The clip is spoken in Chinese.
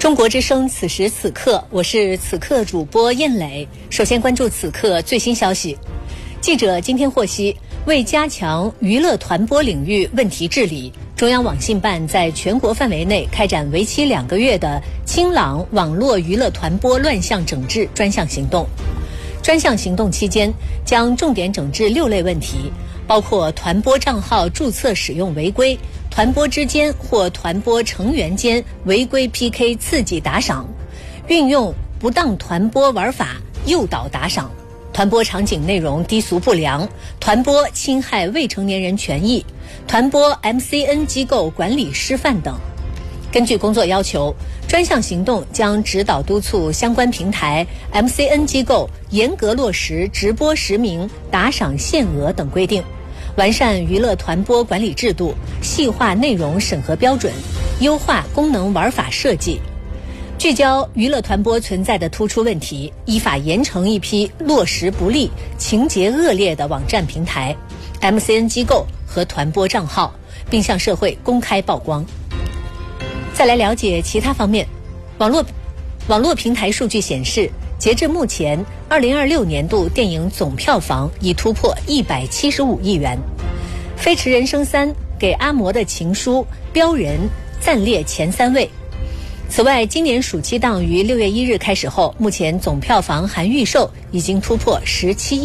中国之声此时此刻，我是此刻主播燕磊。首先关注此刻最新消息。记者今天获悉，为加强娱乐团播领域问题治理，中央网信办在全国范围内开展为期2个月的清朗网络娱乐团播乱象整治专项行动。专项行动期间，将重点整治6类问题，包括团播账号注册使用违规、团播之间或团播成员间违规 PK 刺激打赏，运用不当团播玩法诱导打赏，团播场景内容低俗不良，团播侵害未成年人权益，团播 MCN 机构管理失范等。根据工作要求，专项行动将指导督促相关平台 MCN 机构严格落实直播实名、打赏限额等规定，完善娱乐团播管理制度，细化内容审核标准，优化功能玩法设计，聚焦娱乐团播存在的突出问题，依法严惩一批落实不力、情节恶劣的网站平台、MCN 机构和团播账号，并向社会公开曝光。再来了解其他方面，网络平台数据显示，截至目前，2026年度电影总票房已突破175亿元，《飞驰人生3》给阿嬷的情书标人暂列前3位。此外，今年暑期档于6月1日开始后，目前总票房含预售已经突破17亿。